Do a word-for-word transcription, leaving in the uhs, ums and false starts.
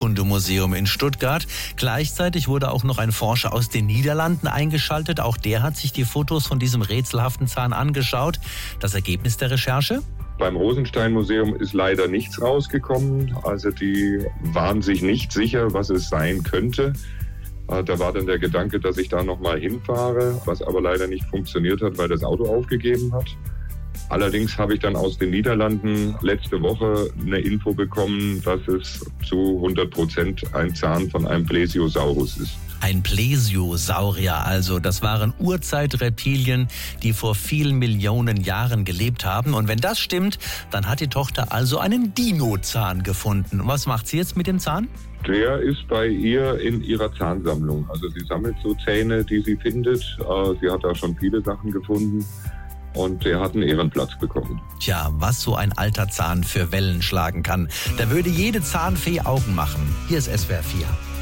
Naturkundemuseum in Stuttgart. Gleichzeitig wurde auch noch ein Forscher aus den Niederlanden eingeschaltet. Auch der hat sich die Fotos von diesem rätselhaften Zahn angeschaut. Das Ergebnis der Recherche? Beim Rosenstein-Museum ist leider nichts rausgekommen. Also die waren sich nicht sicher, was es sein könnte. Da war dann der Gedanke, dass ich da nochmal hinfahre, was aber leider nicht funktioniert hat, weil das Auto aufgegeben hat. Allerdings habe ich dann aus den Niederlanden letzte Woche eine Info bekommen, dass es zu hundert Prozent ein Zahn von einem Plesiosaurus ist. Ein Plesiosaurier also, das waren Urzeitreptilien, die vor vielen Millionen Jahren gelebt haben. Und wenn das stimmt, dann hat die Tochter also einen Dinozahn gefunden. Was macht sie jetzt mit dem Zahn? Der ist bei ihr in ihrer Zahnsammlung. Also sie sammelt so Zähne, die sie findet. Sie hat da schon viele Sachen gefunden und der hat einen Ehrenplatz bekommen. Tja, was so ein alter Zahn für Wellen schlagen kann. Da würde jede Zahnfee Augen machen. Hier ist S W R vier.